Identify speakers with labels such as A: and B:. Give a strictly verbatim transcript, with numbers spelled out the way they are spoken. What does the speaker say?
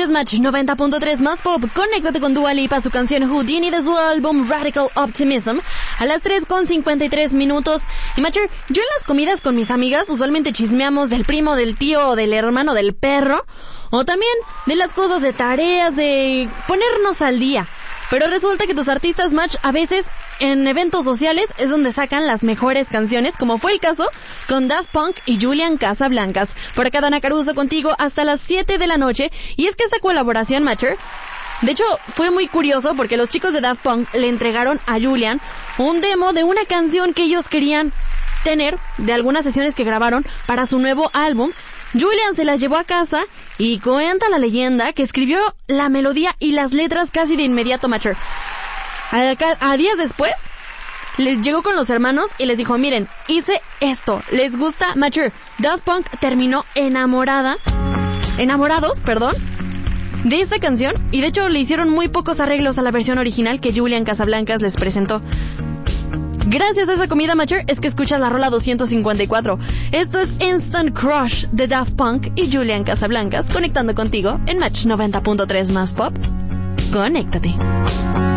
A: Escuchas Match noventa punto tres más pop. Conéctate con Dua Lipa, su canción Houdini de su álbum Radical Optimism a las tres con cincuenta y tres minutos. Y Matcher, yo en las comidas con mis amigas usualmente chismeamos del primo, del tío o del hermano del perro, o también de las cosas de tareas, de ponernos al día. Pero resulta que tus artistas Match a veces en eventos sociales es donde sacan las mejores canciones, como fue el caso con Daft Punk y Julian Casablancas. Por acá Dana Caruso contigo hasta las siete de la noche. Y es que esta colaboración, Matcher, de hecho fue muy curioso porque los chicos de Daft Punk le entregaron a Julian un demo de una canción que ellos querían tener de algunas sesiones que grabaron para su nuevo álbum. Julian se las llevó a casa y cuenta la leyenda que escribió la melodía y las letras casi de inmediato, Matcher. A, a días después les llegó con los hermanos y les dijo, miren, hice esto, ¿les gusta? Matcher, Daft Punk terminó enamorada, enamorados, perdón, de esta canción, y de hecho le hicieron muy pocos arreglos a la versión original que Julian Casablancas les presentó. Gracias a esa comida, Matcher, es que escuchas la rola doscientos cincuenta y cuatro. Esto es Instant Crush de Daft Punk y Julian Casablancas, conectando contigo en Match noventa punto tres más pop. Conéctate.